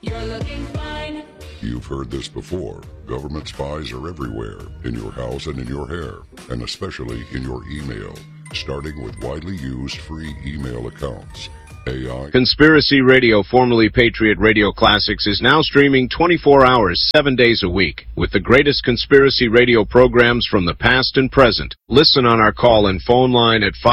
You're looking fine. You've heard this before. Government spies are everywhere, in your house and in your hair, and especially in your email, starting with widely used free email accounts. AI. Conspiracy Radio, formerly Patriot Radio Classics, is now streaming 24 hours, 7 days a week, with the greatest conspiracy radio programs from the past and present. Listen on our call and phone line at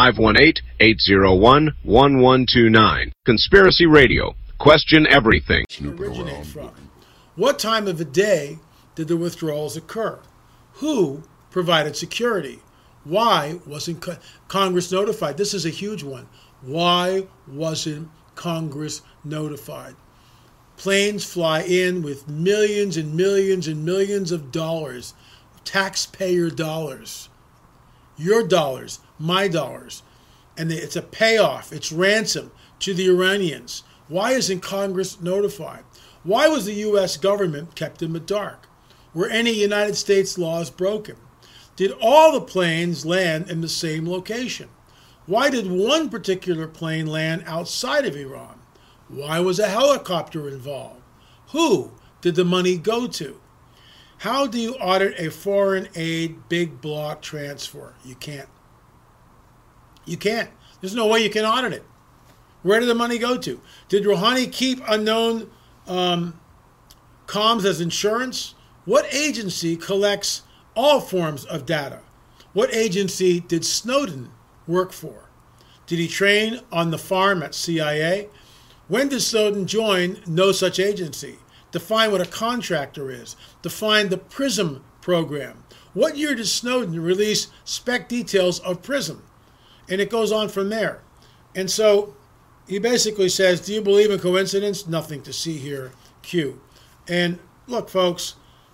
518-801-1129. Conspiracy Radio. Question everything. Originate from? What time of the day did the withdrawals occur? Who provided security? Why wasn't Congress notified? This is a huge one. Why wasn't Congress notified? Planes fly in with millions and millions and millions of dollars, taxpayer dollars, your dollars, my dollars, and it's a payoff, it's ransom to the Iranians. Why isn't Congress notified? Why was the U.S. government kept in the dark? Were any United States laws broken? Did all the planes land in the same location? Why did one particular plane land outside of Iran? Why was a helicopter involved? Who did the money go to? How do you audit a foreign aid big block transfer? You can't. You can't. There's no way you can audit it. Where did the money go to? Did Rouhani keep unknown comms as insurance? What agency collects all forms of data? What agency did Snowden work for? Did he train on the farm at CIA? When did Snowden join no such agency? Define what a contractor is. Define the PRISM program. What year did Snowden release spec details of PRISM? And it goes on from there. And so he basically says, do you believe in coincidence? Nothing to see here, Q. And look, folks,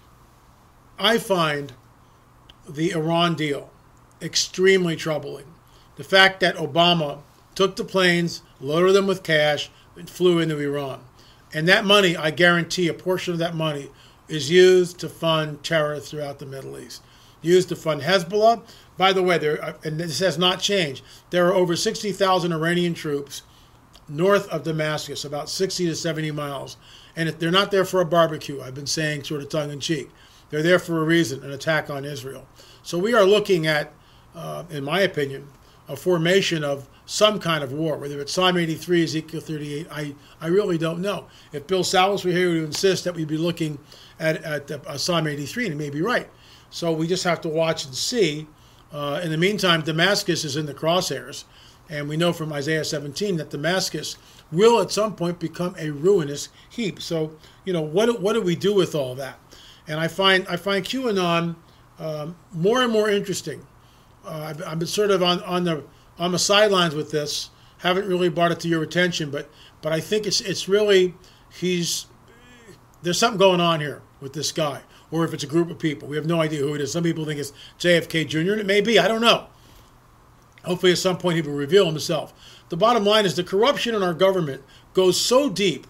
I find the Iran deal extremely troubling. The fact that Obama took the planes, loaded them with cash, and flew into Iran. And that money, I guarantee a portion of that money is used to fund terror throughout the Middle East. Used to fund Hezbollah. By the way, and this has not changed, there are over 60,000 Iranian troops north of Damascus, about 60 to 70 miles. And if they're not there for a barbecue, I've been saying sort of tongue-in-cheek. They're there for a reason, an attack on Israel. So we are looking at, in my opinion, a formation of some kind of war, whether it's Psalm 83, Ezekiel 38, I really don't know. If Bill Salas were here, he would insist that we'd be looking at Psalm 83, and he may be right. So we just have to watch and see. In the meantime, Damascus is in the crosshairs, and we know from Isaiah 17 that Damascus will at some point become a ruinous heap. So, what do we do with all that? And I find QAnon more and more interesting. I've been sort of on the sidelines with this. Haven't really brought it to your attention, but I think it's really there's something going on here with this guy, or if it's a group of people. We have no idea who it is. Some people think it's JFK Jr., and it may be. I don't know. Hopefully at some point he will reveal himself. The bottom line is the corruption in our government goes so deep.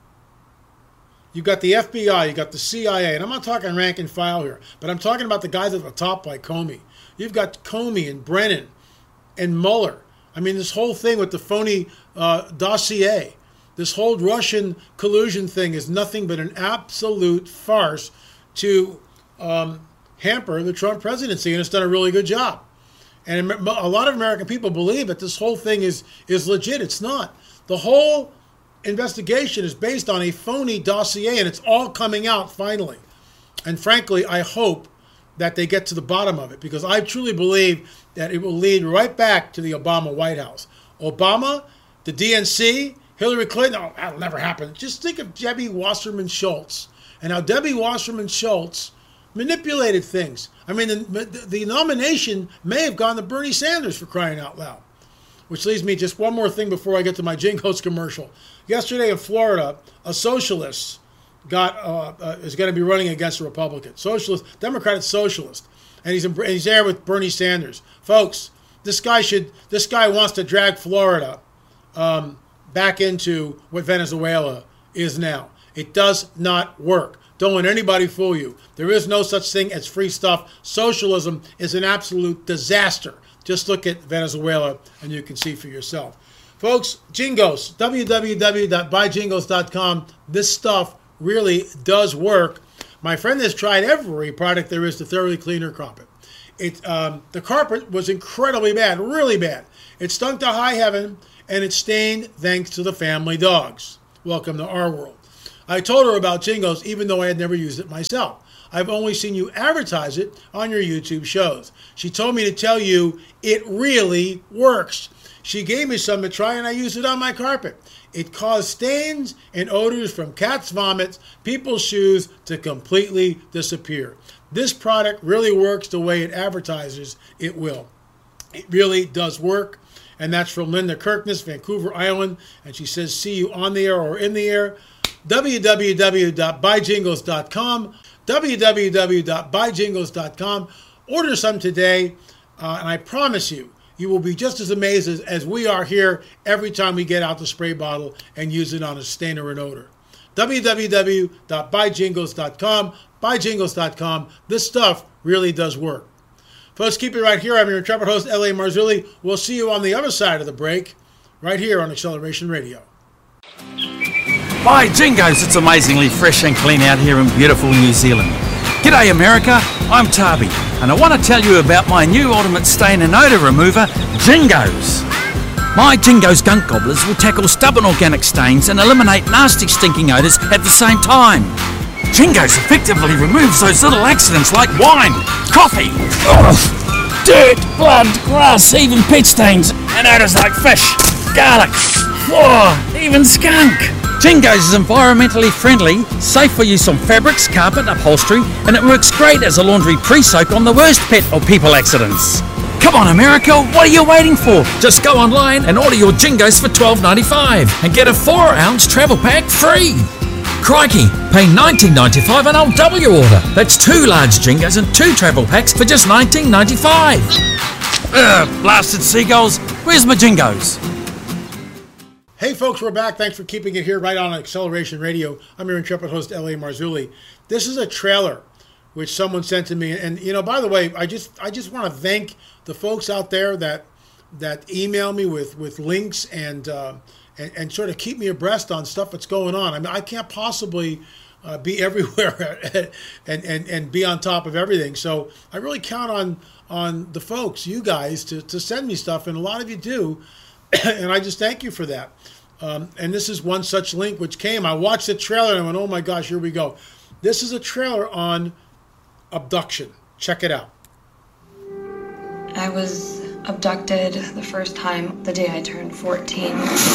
You've got the FBI, you've got the CIA, and I'm not talking rank and file here, but I'm talking about the guys at the top like Comey. You've got Comey and Brennan and Mueller. I mean, this whole thing with the phony dossier, this whole Russian collusion thing is nothing but an absolute farce to hamper the Trump presidency, and it's done a really good job. And a lot of American people believe that this whole thing is legit. It's not. The whole investigation is based on a phony dossier, and it's all coming out finally. And frankly, I hope that they get to the bottom of it, because I truly believe that it will lead right back to the Obama White House. Obama, the DNC, Hillary Clinton, oh, that'll never happen. Just think of Debbie Wasserman Schultz and how Debbie Wasserman Schultz manipulated things. I mean, the nomination may have gone to Bernie Sanders, for crying out loud. Which leads me just one more thing before I get to my Jingo's commercial. Yesterday in Florida, a socialist is going to be running against a Republican, Democratic socialist, and he's there with Bernie Sanders. Folks, this guy wants to drag Florida back into what Venezuela is now. It does not work. Don't let anybody fool you. There is no such thing as free stuff. Socialism is an absolute disaster. Just look at Venezuela and you can see for yourself. Folks, Jingos, www.buyjingos.com. This stuff really does work. My friend has tried every product there is to thoroughly clean her carpet. The carpet was incredibly bad, really bad. It stunk to high heaven, and it stained thanks to the family dogs. Welcome to our world. I told her about Jingos, even though I had never used it myself. I've only seen you advertise it on your YouTube shows. She told me to tell you it really works. She gave me some to try, and I used it on my carpet. It caused stains and odors from cats' vomits, people's shoes to completely disappear. This product really works the way it advertises it will. It really does work. And that's from Linda Kirkness, Vancouver Island. And she says, see you on the air or in the air. www.buyjingles.com. www.buyjingles.com. Order some today. And I promise you, you will be just as amazed as we are here every time we get out the spray bottle and use it on a stain or an odor. www.buyjingles.com. Buyjingles.com. This stuff really does work. Folks, keep it right here. I'm your intrepid host, L.A. Marzulli. We'll see you on the other side of the break, right here on Acceleration Radio. By Jingos, it's amazingly fresh and clean out here in beautiful New Zealand. G'day America, I'm Tabi, and I want to tell you about my new ultimate stain and odour remover, Jingos. My Jingos gunk gobblers will tackle stubborn organic stains and eliminate nasty stinking odours at the same time. Jingos effectively removes those little accidents like wine, coffee, dirt, blood, grass, even pet stains, and odours like fish, garlic, even skunk. Jingos is environmentally friendly, safe for use on fabrics, carpet, upholstery, and it works great as a laundry pre-soak on the worst pet or people accidents. Come on America, what are you waiting for? Just go online and order your Jingos for $12.95 and get a 4-ounce travel pack free. Crikey, pay $19.95 and I'll double your order. That's 2 large Jingos and 2 travel packs for just $19.95. Blasted seagulls, where's my Jingos? Hey folks, we're back. Thanks for keeping it here right on Acceleration Radio. I'm your intrepid host, L.A. Marzulli. This is a trailer which someone sent to me. And, you know, by the way, I just want to thank the folks out there that email me with links and sort of keep me abreast on stuff that's going on. I mean, I can't possibly be everywhere and be on top of everything. So I really count on the folks, you guys, to send me stuff, and a lot of you do. And I just thank you for that. And this is one such link which came. I watched the trailer and I went, oh my gosh, here we go. This is a trailer on abduction. Check it out. I was abducted the first time the day I turned 14.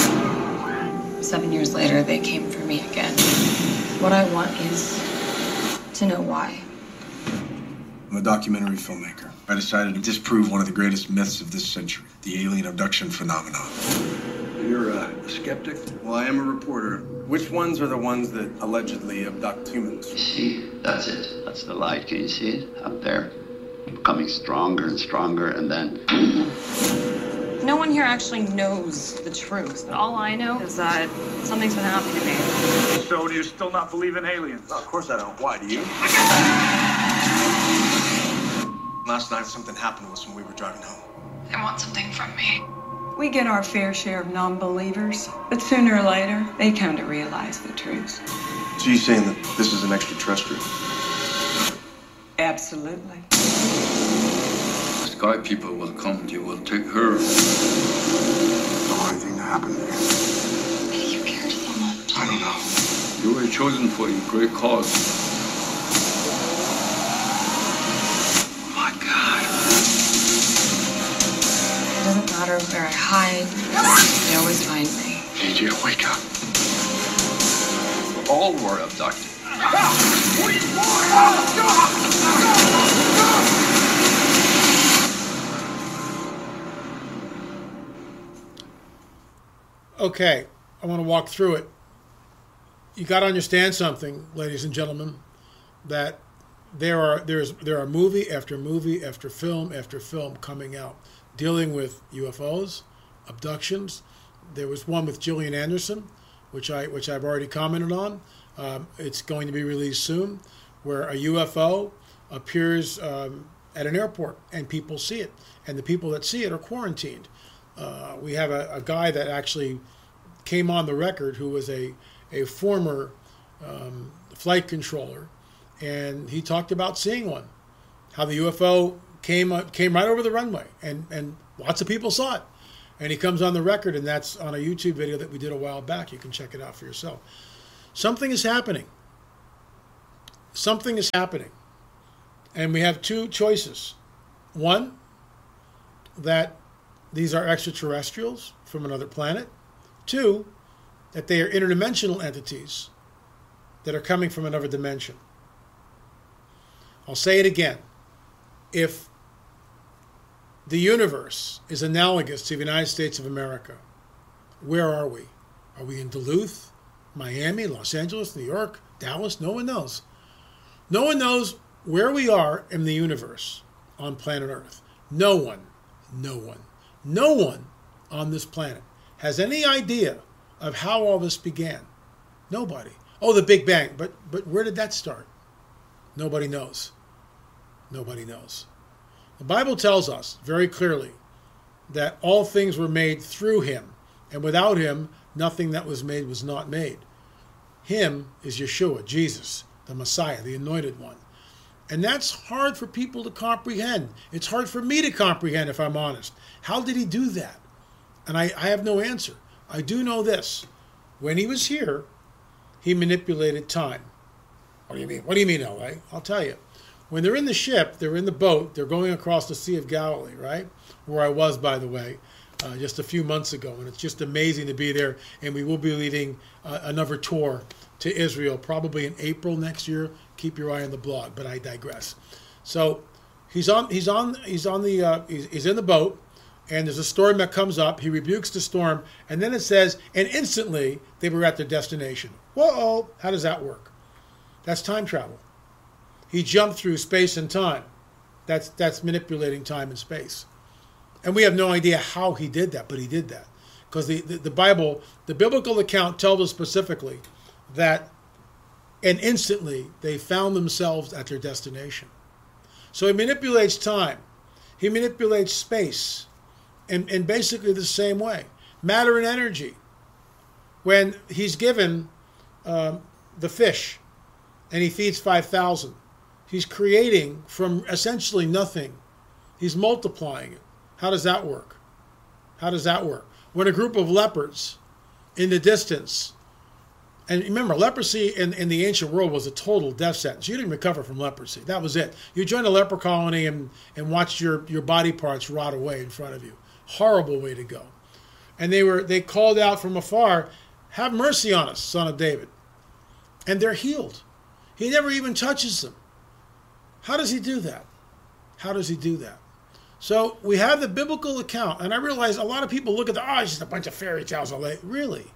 7 years later, they came for me again. What I want is to know why. I'm a documentary filmmaker. I decided to disprove one of the greatest myths of this century, the alien abduction phenomenon. You're a skeptic? Well, I am a reporter. Which ones are the ones that allegedly abduct humans? You see, that's it. That's the light. Can you see it? Up there. Becoming stronger and stronger, and then... No one here actually knows the truth. But all I know is that something's been happening to me. So do you still not believe in aliens? No, of course I don't. Why, do you? Last night, something happened to us when we were driving home. They want something from me. We get our fair share of non-believers, but sooner or later, they come to realize the truth. So you're saying that this is an extraterrestrial? Absolutely. The sky people will come. You will take her. Don't want anything to happen to you. Why do you care so much? I don't know. You were chosen for your great cause. It doesn't matter where I hide, they always find me. AJ, wake up. All were abducted. Okay, I want to walk through it. You got to understand something, ladies and gentlemen, that there are movie after movie after film coming out dealing with UFOs, abductions. There was one with Gillian Anderson, which I've already commented on. It's going to be released soon, where a UFO appears at an airport and people see it, and the people that see it are quarantined. We have a guy that actually came on the record who was a former flight controller, and he talked about seeing one, how the UFO came right over the runway, and lots of people saw it. And he comes on the record, and that's on a YouTube video that we did a while back. You can check it out for yourself. Something is happening. Something is happening. And we have two choices. One, that these are extraterrestrials from another planet. Two, that they are interdimensional entities that are coming from another dimension. I'll say it again. If the universe is analogous to the United States of America, where are we? Are we in Duluth, Miami, Los Angeles, New York, Dallas? No one knows. No one knows where we are in the universe on planet Earth. No one on this planet has any idea of how all this began. Nobody. Oh, the Big Bang. But where did that start? Nobody knows. Nobody knows. The Bible tells us very clearly that all things were made through him, and without him, nothing that was made was not made. Him is Yeshua, Jesus, the Messiah, the Anointed One. And that's hard for people to comprehend. It's hard for me to comprehend, if I'm honest. How did he do that? And I have no answer. I do know this. When he was here, he manipulated time. What do you mean? What do you mean, L.A.? I'll tell you. When they're in the ship, they're in the boat, they're going across the Sea of Galilee, right? Where I was, by the way, just a few months ago. And it's just amazing to be there. And we will be leading another tour to Israel, probably in April next year. Keep your eye on the blog, but I digress. So he's in the boat, and there's a storm that comes up. He rebukes the storm, and then it says, and instantly they were at their destination. Whoa, how does that work? That's time travel. He jumped through space and time. That's manipulating time and space. And we have no idea how he did that, but he did that. Because the Bible, the biblical account tells us specifically that, and instantly they found themselves at their destination. So he manipulates time. He manipulates space in basically the same way. Matter and energy. When he's given the fish and he feeds 5,000, he's creating from essentially nothing. He's multiplying it. How does that work? How does that work? When a group of leopards in the distance, and remember, leprosy in the ancient world was a total death sentence. You didn't recover from leprosy. That was it. You joined a leper colony and watched your body parts rot away in front of you. Horrible way to go. And they called out from afar, "Have mercy on us, Son of David." And they're healed. He never even touches them. How does he do that? How does he do that? So we have the biblical account, and I realize a lot of people look at it's just a bunch of fairy tales. Really?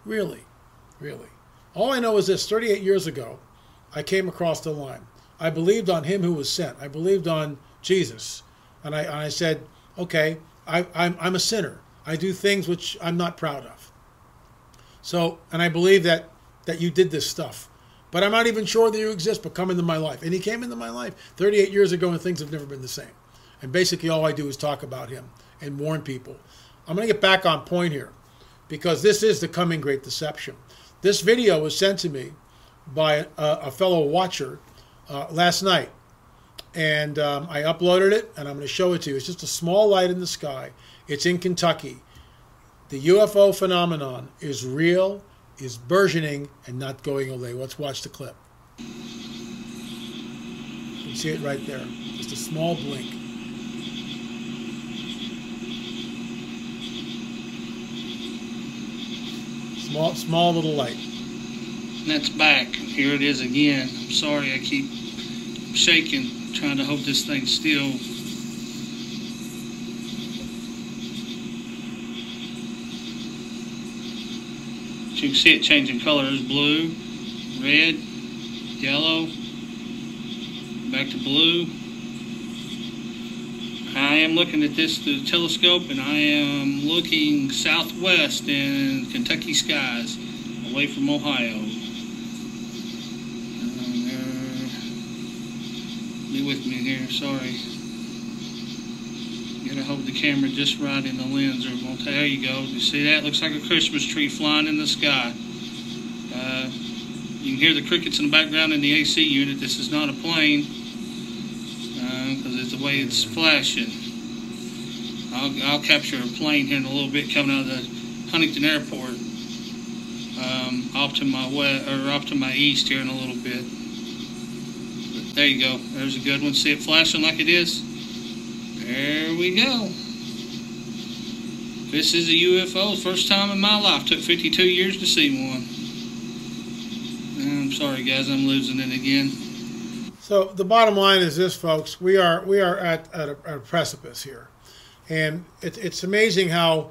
All I know is this: 38 years ago, I came across the line. I believed on him who was sent. I believed on Jesus. And I said, okay, I'm a sinner. I do things which I'm not proud of. So, and I believe that you did this stuff. But I'm not even sure that you exist, but come into my life. And he came into my life 38 years ago, and things have never been the same. And basically all I do is talk about him and warn people. I'm going to get back on point here, because this is the coming great deception. This video was sent to me by a fellow watcher last night. And I uploaded it, and I'm going to show it to you. It's just a small light in the sky. It's in Kentucky. The UFO phenomenon is real, is burgeoning, and not going away. Let's watch the clip. You can see it right there. Just a small blink. Small little light. And that's back. Here it is again. I'm sorry I keep shaking, trying to hope this thing's still. You can see it changing colors: blue, red, yellow, back to blue. I am looking at this through the telescope, and I am looking southwest in Kentucky skies, away from Ohio. Be with me here, sorry. Get to hold the camera just right in the lens. There you go. You see that? Looks like a Christmas tree flying in the sky. You can hear the crickets in the background in the AC unit. This is not a plane because it's the way it's flashing. I'll capture a plane here in a little bit coming out of the Huntington Airport off to my east here in a little bit. But there you go. There's a good one. See it flashing like it is? There we go. This is a UFO. First time in my life. Took 52 years to see one. I'm sorry, guys. I'm losing it again. So the bottom line is this, folks. We are at a precipice here. And it's amazing how,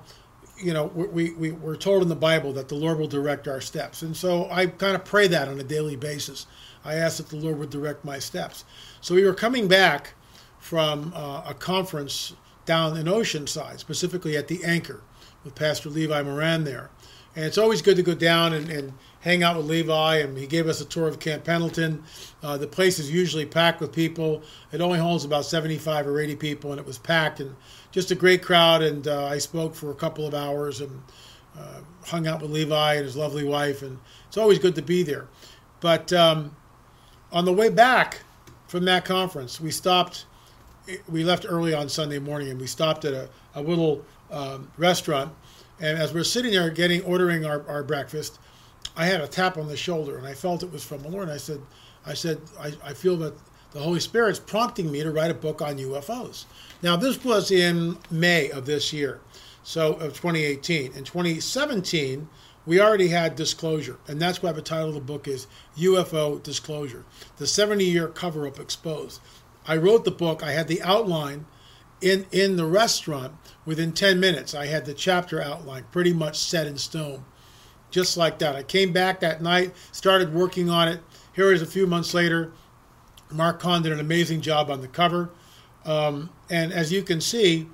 we're told in the Bible that the Lord will direct our steps. And so I kind of pray that on a daily basis. I ask that the Lord would direct my steps. So we were coming back from a conference down in Oceanside, specifically at the Anchor with Pastor Levi Moran there. And it's always good to go down and hang out with Levi, and he gave us a tour of Camp Pendleton. The place is usually packed with people. It only holds about 75 or 80 people, and it was packed, and just a great crowd. And I spoke for a couple of hours and hung out with Levi and his lovely wife, and it's always good to be there. But on the way back from that conference, we left early on Sunday morning, and we stopped at a little restaurant. And as we're sitting there ordering our breakfast, I had a tap on the shoulder, and I felt it was from the Lord. I said, I feel that the Holy Spirit's prompting me to write a book on UFOs. Now, this was in May of this year, so of 2018. In 2017, we already had Disclosure, and that's why the title of the book is UFO Disclosure, the 70-year cover-up exposed. I wrote the book. I had the outline in the restaurant. Within 10 minutes, I had the chapter outline pretty much set in stone, just like that. I came back that night, started working on it. Here is a few months later. Mark Kahn did an amazing job on the cover. And as you can see,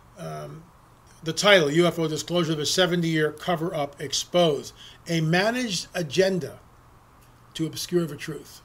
the title, UFO Disclosure, the 70-year cover-up exposed, a managed agenda to obscure the truth.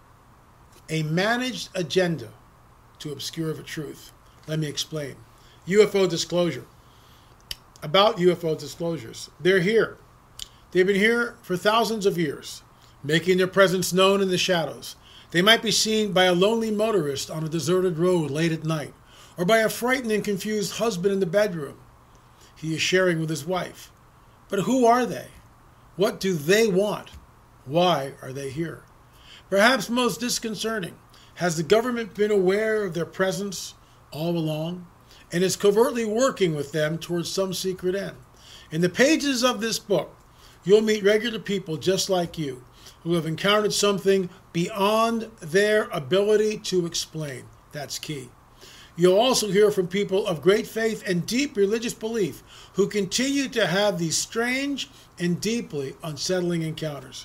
A managed agenda to obscure the truth. Let me explain. UFO disclosure. About UFO disclosures. They're here. They've been here for thousands of years, making their presence known in the shadows. They might be seen by a lonely motorist on a deserted road late at night, or by a frightened and confused husband in the bedroom he is sharing with his wife. But who are they? What do they want? Why are they here? Perhaps most disconcerting, has the government been aware of their presence all along and is covertly working with them towards some secret end? In the pages of this book, you'll meet regular people just like you who have encountered something beyond their ability to explain. That's key. You'll also hear from people of great faith and deep religious belief who continue to have these strange and deeply unsettling encounters.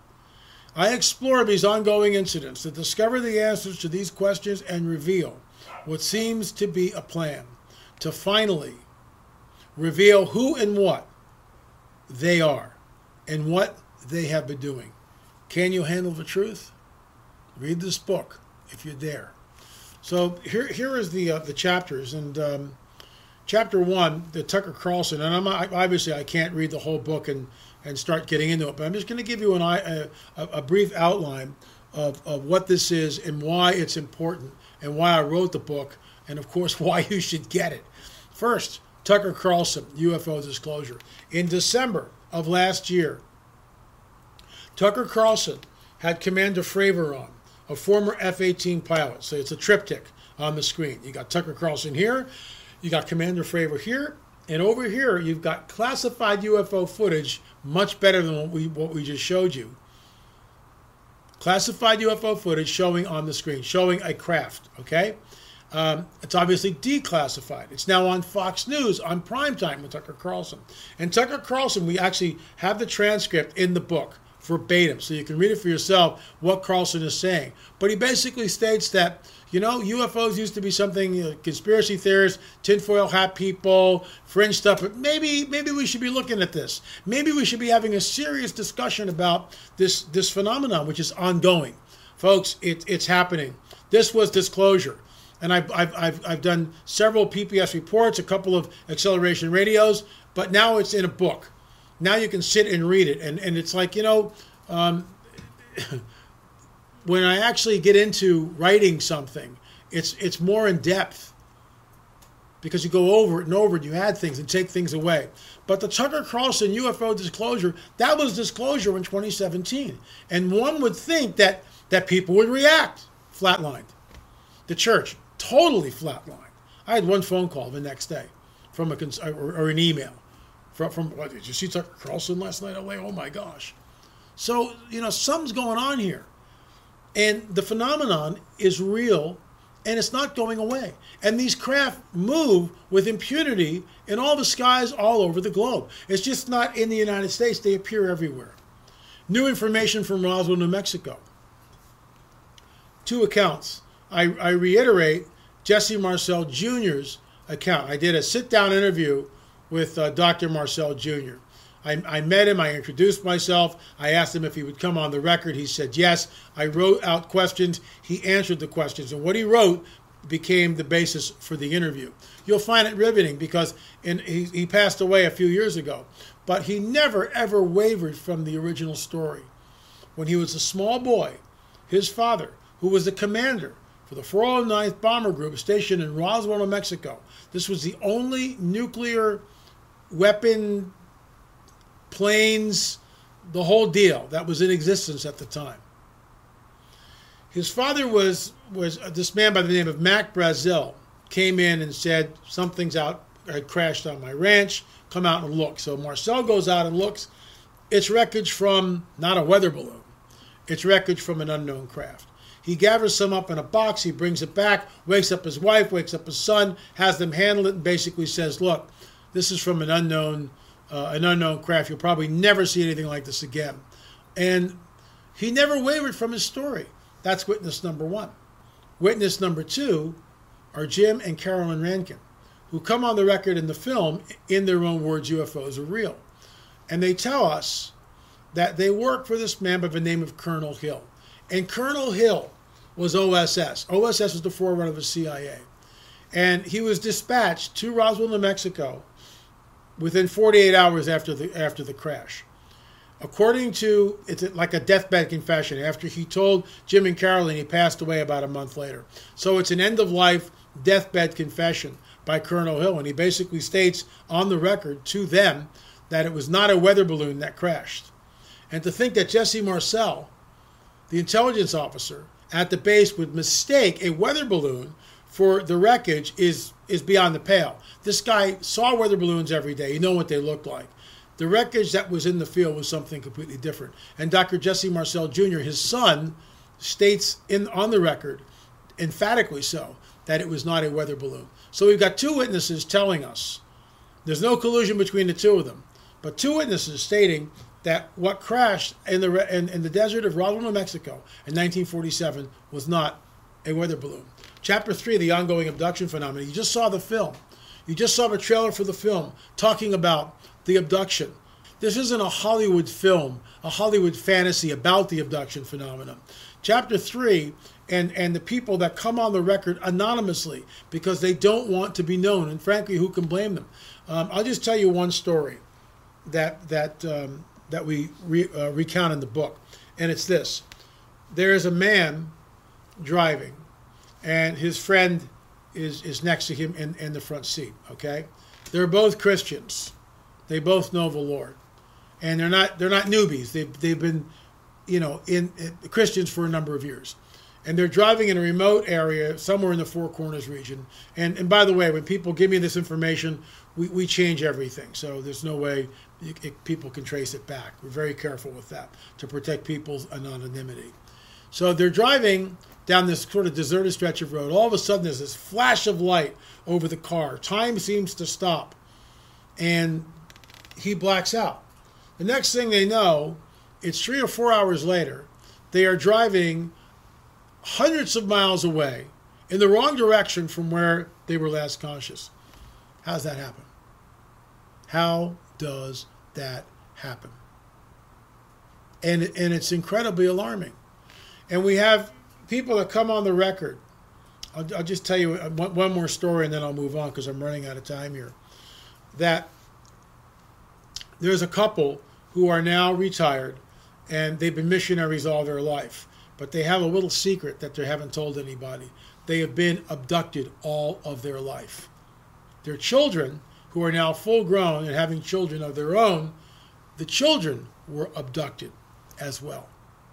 I explore these ongoing incidents to discover the answers to these questions and reveal what seems to be a plan to finally reveal who and what they are and what they have been doing. Can you handle the truth? Read this book if you dare. So here is the chapters, and chapter 1, the Tucker Carlson, and obviously I can't read the whole book and start getting into it, but I'm just going to give you a brief outline of what this is and why it's important and why I wrote the book, and of course why you should get it. First, Tucker Carlson, UFO Disclosure. In December of last year, Tucker Carlson had Commander Fravor on, a former F-18 pilot. So it's a triptych on the screen. You got Tucker Carlson here, you got Commander Fravor here, and over here you've got classified UFO footage, much better than what we just showed you. Classified UFO footage showing on the screen, showing a craft, okay? It's obviously declassified. It's now on Fox News on primetime with Tucker Carlson. And Tucker Carlson, we actually have the transcript in the book, verbatim, so you can read it for yourself what Carlson is saying. But he basically states that, UFOs used to be something, conspiracy theorists, tinfoil hat people, fringe stuff, but maybe we should be looking at this. Maybe we should be having a serious discussion about this phenomenon, which is ongoing. Folks, it's happening. This was Disclosure. And I've done several PPS reports, a couple of acceleration radios, but now it's in a book. Now you can sit and read it. And it's like, when I actually get into writing something, it's more in depth because you go over it and over it, you add things and take things away. But the Tucker Carlson UFO disclosure, that was disclosure in 2017. And one would think that people would react. Flatlined. The church, totally flatlined. I had one phone call the next day from or an email from what, did you see Tucker Carlson last night? Oh my gosh. So, something's going on here. And the phenomenon is real, and it's not going away. And these craft move with impunity in all the skies all over the globe. It's just not in the United States. They appear everywhere. New information from Roswell, New Mexico. 2 accounts. I reiterate Jesse Marcel Jr.'s account. I did a sit-down interview with Dr. Marcel Jr. I met him. I introduced myself. I asked him if he would come on the record. He said yes. I wrote out questions. He answered the questions. And what he wrote became the basis for the interview. You'll find it riveting because he passed away a few years ago. But he never, ever wavered from the original story. When he was a small boy, his father, who was the commander for the 409th Bomber Group stationed in Roswell, New Mexico, this was the only nuclear weapon planes, the whole deal that was in existence at the time. His father was this man by the name of Mac Brazel, came in and said, something's out, had crashed on my ranch, come out and look. So Marcel goes out and looks. It's wreckage from not a weather balloon. It's wreckage from an unknown craft. He gathers some up in a box, he brings it back, wakes up his wife, wakes up his son, has them handle it, and basically says, look, this is from an unknown craft. You'll probably never see anything like this again. And he never wavered from his story. That's witness number 1. Witness number 2 are Jim and Carolyn Rankin, who come on the record in the film, in their own words, UFOs are real. And they tell us that they work for this man by the name of Colonel Hill. And Colonel Hill was OSS. OSS was the forerunner of the CIA. And he was dispatched to Roswell, New Mexico, within 48 hours after the crash. According to, it's like a deathbed confession. After he told Jim and Carolyn, he passed away about a month later. So it's an end-of-life deathbed confession by Colonel Hill. And he basically states on the record to them that it was not a weather balloon that crashed. And to think that Jesse Marcel, the intelligence officer at the base, would mistake a weather balloon for the wreckage is beyond the pale. This guy saw weather balloons every day. You know what they looked like. The wreckage that was in the field was something completely different. And Dr. Jesse Marcel Jr., his son, states on the record, emphatically so, that it was not a weather balloon. So we've got 2 witnesses telling us. There's no collusion between the 2 of them. But 2 witnesses stating that what crashed in the desert of Roswell, New Mexico in 1947 was not a weather balloon. Chapter 3, the ongoing abduction phenomenon. You just saw the film. You just saw the trailer for the film talking about the abduction. This isn't a Hollywood film, a Hollywood fantasy about the abduction phenomenon. Chapter 3, and the people that come on the record anonymously because they don't want to be known, and frankly, who can blame them? I'll just tell you one story that we recount in the book, and it's this. There is a man driving, and his friend is next to him in the front seat, okay? They're both Christians. They both know the Lord. And they're not newbies. They've been, in Christians for a number of years. And they're driving in a remote area somewhere in the Four Corners region. And by the way, when people give me this information, we change everything. So there's no way people can trace it back. We're very careful with that to protect people's anonymity. So they're driving down this sort of deserted stretch of road. All of a sudden, there's this flash of light over the car. Time seems to stop. And he blacks out. The next thing they know, it's 3 or 4 hours later, they are driving hundreds of miles away in the wrong direction from where they were last conscious. How does that happen? How does that happen? And it's incredibly alarming. And we have people that come on the record I'll just tell you one more story and then I'll move on because I'm running out of time here. That there's a couple who are now retired and they've been missionaries all their life, but they have a little secret that they haven't told anybody. They have been abducted all of their life. Their children, who are now full grown and having children of their own, the children were abducted as well.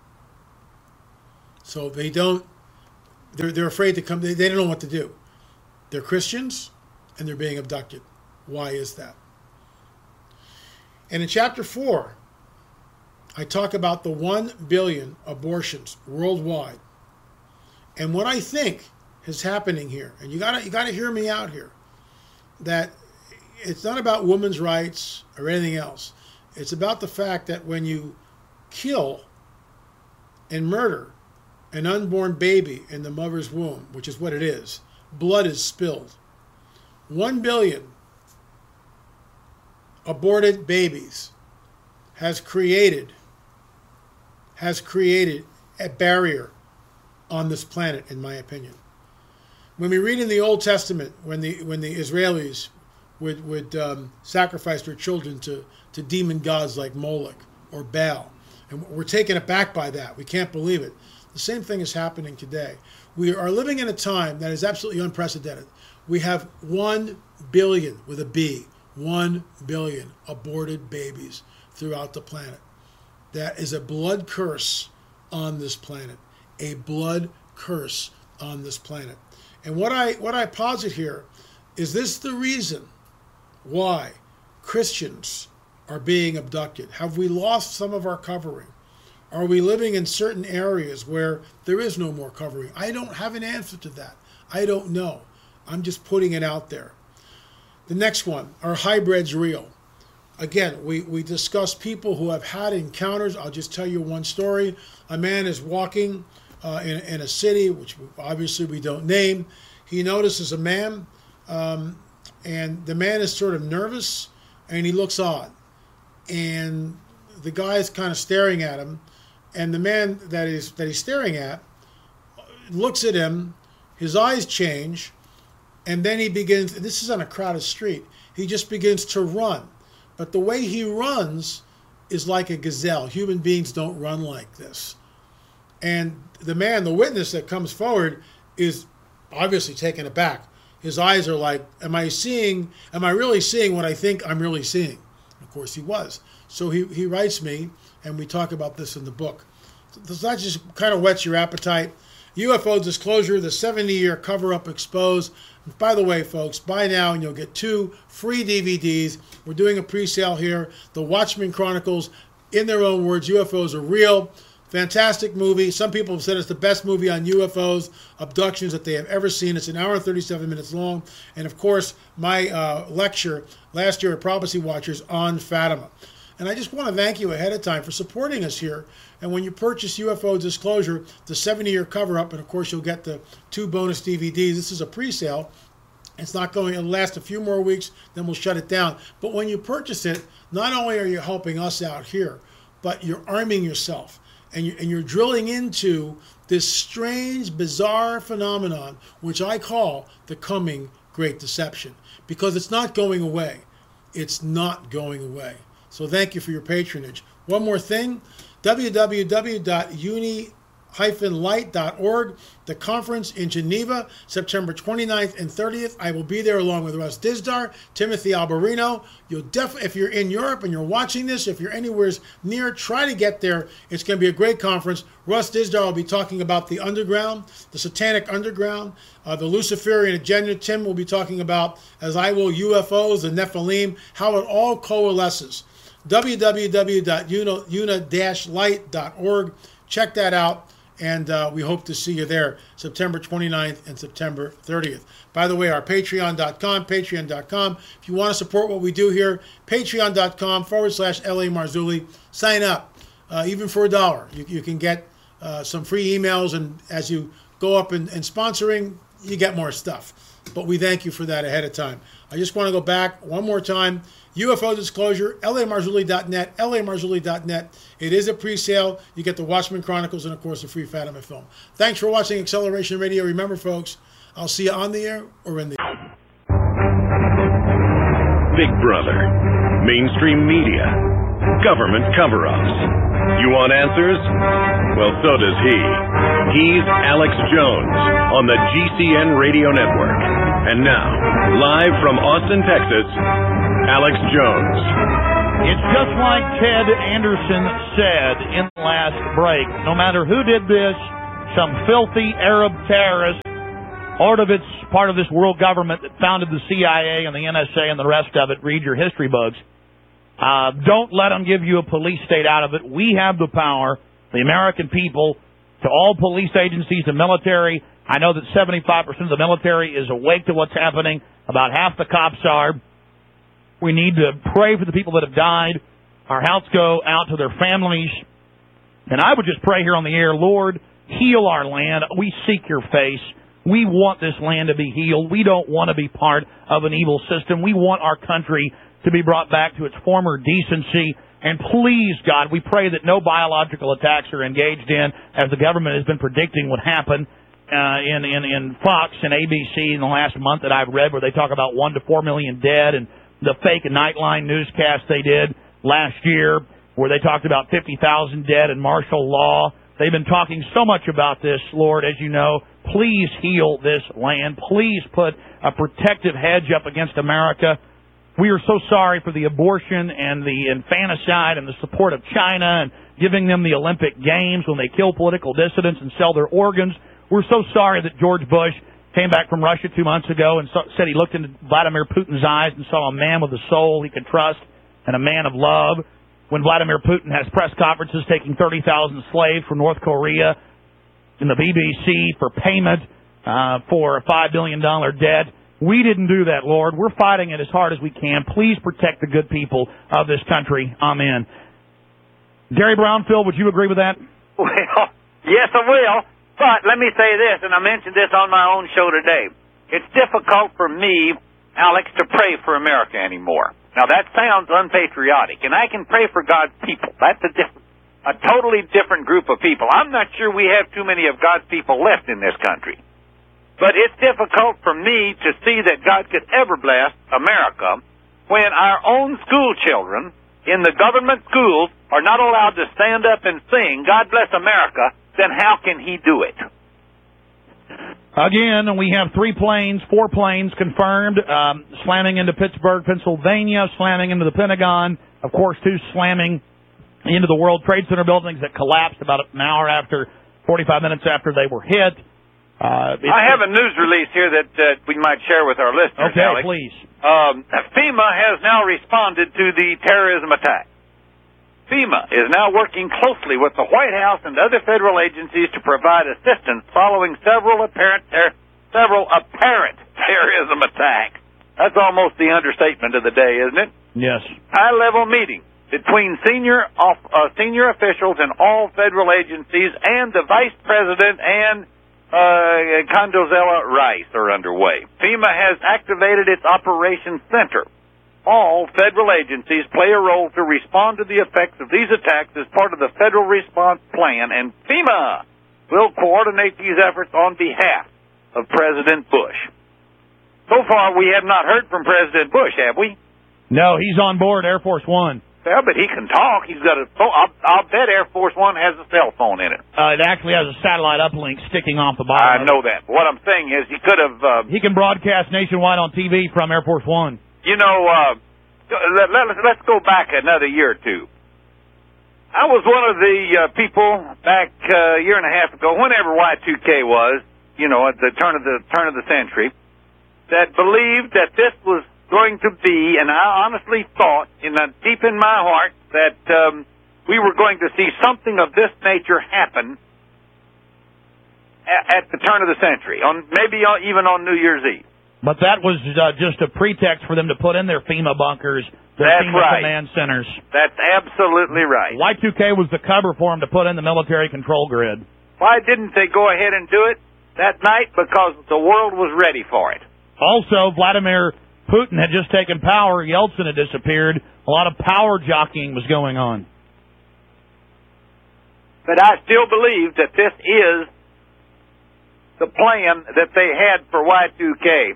So they're afraid to come. They don't know what to do. They're Christians and they're being abducted. Why is that? And in chapter 4, I talk about the 1 billion abortions worldwide. And what I think is happening here, and you gotta hear me out here, that it's not about women's rights or anything else. It's about the fact that when you kill and murder an unborn baby in the mother's womb, which is what it is, blood is spilled. 1 billion aborted babies has created a barrier on this planet, in my opinion. When we read in the Old Testament, when the Israelis would sacrifice their children to demon gods like Moloch or Baal, and we're taken aback by that. We can't believe it. The same thing is happening today. We are living in a time that is absolutely unprecedented. We have 1 billion, with a B, 1 billion aborted babies throughout the planet. That is a blood curse on this planet. A blood curse on this planet. And what I posit here is this the reason why Christians are being abducted? Have we lost some of our covering? Are we living in certain areas where there is no more covering? I don't have an answer to that. I don't know. I'm just putting it out there. The next one, are hybrids real? Again, we discuss people who have had encounters. I'll just tell you one story. A man is walking in a city, which obviously we don't name. He notices a man, and the man is sort of nervous, and he looks odd. And the guy is kind of staring at him, and the man that he's staring at looks at him. His eyes change, and then he begins. This is on a crowded street. He just begins to run, but the way he runs is like a gazelle. Human beings don't run like this. And the man, the witness that comes forward, is obviously taken aback. His eyes are like, am I really seeing what I think I'm really seeing? Of course he was. So he writes me, and we talk about this in the book. So that just kind of whets your appetite. UFO Disclosure, the 70-year cover-up exposed. And by the way, folks, buy now and you'll get 2 free DVDs. We're doing a pre-sale here. The Watchmen Chronicles, in their own words, UFOs are real. Fantastic movie. Some people have said it's the best movie on UFOs, abductions that they have ever seen. It's an hour and 37 minutes long. And of course, my lecture last year at Prophecy Watchers on Fatima. And I just want to thank you ahead of time for supporting us here. And when you purchase UFO Disclosure, the 70-year cover-up, and of course you'll get the 2 bonus DVDs. This is a pre-sale. It'll last a few more weeks, then we'll shut it down. But when you purchase it, not only are you helping us out here, but you're arming yourself. And you're drilling into this strange, bizarre phenomenon, which I call the coming Great Deception. Because it's not going away. It's not going away. So thank you for your patronage. One more thing, www.uni-light.org, the conference in Geneva, September 29th and 30th. I will be there along with Russ Dizdar, Timothy Alberino. If you're in Europe and you're watching this, if you're anywhere near, try to get there. It's going to be a great conference. Russ Dizdar will be talking about the underground, the satanic underground, the Luciferian agenda. Tim will be talking about, as I will, UFOs, the Nephilim, how it all coalesces. www.una-light.org. Check that out, and we hope to see you there September 29th and September 30th. By the way, our patreon.com. If you want to support what we do here, patreon.com/LA Marzulli. Sign up, even for $1. You can get some free emails, and as you go up in sponsoring, you get more stuff. But we thank you for that ahead of time. I just want to go back one more time. UFO Disclosure, LAMarzulli.net, LAMarzulli.net. It is a pre-sale. You get the Watchmen Chronicles and, of course, the free Fatima film. Thanks for watching Acceleration Radio. Remember, folks, I'll see you on the air or in the air. Big Brother, mainstream media, government cover-ups. You want answers? Well, so does he. He's Alex Jones on the GCN Radio Network. And now, live from Austin, Texas, Alex Jones. It's just like Ted Anderson said in the last break. No matter who did this, some filthy Arab terrorist, part of this world government that founded the CIA and the NSA and the rest of it, read your history books. Don't let them give you a police state out of it. We have the power, the American people, to all police agencies and military. I know that 75% of the military is awake to what's happening. About half the cops are. We need to pray for the people that have died. Our hearts go out to their families. And I would just pray here on the air, Lord, heal our land. We seek your face. We want this land to be healed. We don't want to be part of an evil system. We want our country to be brought back to its former decency. And please, God, we pray that no biological attacks are engaged in, as the government has been predicting would happen in Fox and ABC in the last month that I've read, where they talk about 1 to 4 million dead, and the fake Nightline newscast they did last year, where they talked about 50,000 dead and martial law. They've been talking so much about this, Lord, as you know. Please heal this land. Please put a protective hedge up against America. We are so sorry for the abortion and the infanticide and the support of China and giving them the Olympic Games when they kill political dissidents and sell their organs. We're so sorry that George Bush came back from Russia 2 months ago and said he looked into Vladimir Putin's eyes and saw a man with a soul he could trust and a man of love. When Vladimir Putin has press conferences taking 30,000 slaves from North Korea in the BBC for payment for a $5 billion debt. We didn't do that, Lord. We're fighting it as hard as we can. Please protect the good people of this country. Amen. Gary Brownfield, would you agree with that? Well, yes, I will. But let me say this, and I mentioned this on my own show today. It's difficult for me, Alex, to pray for America anymore. Now, that sounds unpatriotic, and I can pray for God's people. That's a totally different group of people. I'm not sure we have too many of God's people left in this country. But it's difficult for me to see that God could ever bless America when our own school children in the government schools are not allowed to stand up and sing, God bless America. Then how can he do it? Again, we have 4 planes confirmed, slamming into Pittsburgh, Pennsylvania, slamming into the Pentagon. Of course, 2 slamming into the World Trade Center buildings that collapsed about an hour after, 45 minutes after they were hit. I have a news release here that we might share with our listeners, okay, Alex. Please. FEMA has now responded to the terrorism attack. FEMA is now working closely with the White House and other federal agencies to provide assistance following several apparent terrorism attacks. That's almost the understatement of the day, isn't it? Yes. High-level meeting between senior officials in all federal agencies and the Vice President and Condoleezza Rice are underway. FEMA has activated its operations center. All federal agencies play a role to respond to the effects of these attacks as part of the federal response plan, and FEMA will coordinate these efforts on behalf of President Bush. So far, we have not heard from President Bush, have we? No, he's on board Air Force One. Yeah, but he can talk. He's got a phone. I'll bet Air Force One has a cell phone in it. It actually has a satellite uplink sticking off the bottom. I know that. What I'm saying is he could have... he can broadcast nationwide on TV from Air Force One. You know, let's go back another year or two. I was one of the people back a year and a half ago, whenever Y2K was, you know, at the turn of the century, that believed that this was going to be, and I honestly thought, deep in my heart, that we were going to see something of this nature happen at the turn of the century, maybe even on New Year's Eve. But that was just a pretext for them to put in their FEMA bunkers, their That's FEMA right. command centers. That's absolutely right. Y2K was the cover for them to put in the military control grid. Why didn't they go ahead and do it? that night because the world was ready for it. Also, Vladimir Putin had just taken power. Yeltsin had disappeared. A lot of power jockeying was going on. But I still believe that this is the plan that they had for Y2K.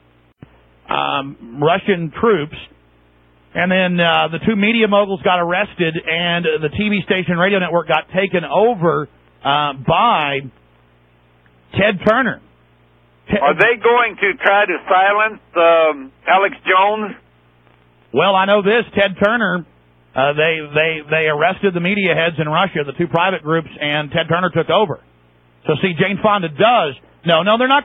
Russian troops, and then the two media moguls got arrested, and the TV station radio network got taken over by Ted Turner. Are they going to try to silence Alex Jones? Well, I know this. Ted Turner, they arrested the media heads in Russia, the two private groups, and Ted Turner took over. So, see, Jane Fonda does. No, they're not